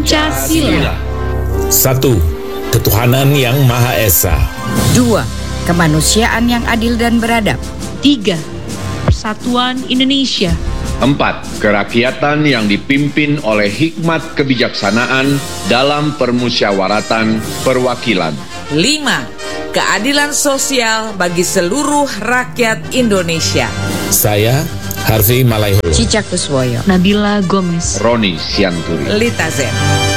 Pancasila. 1. Ketuhanan yang Maha Esa. 2. Kemanusiaan yang adil dan beradab. 3. Persatuan Indonesia. 4. Kerakyatan yang dipimpin oleh hikmat kebijaksanaan dalam permusyawaratan perwakilan. 5. Keadilan sosial bagi seluruh rakyat Indonesia. Saya, Harvey Malaiholo. Cicak Kuswoyo. Nabila Gomez. Roni Sianturi. Lita Zen.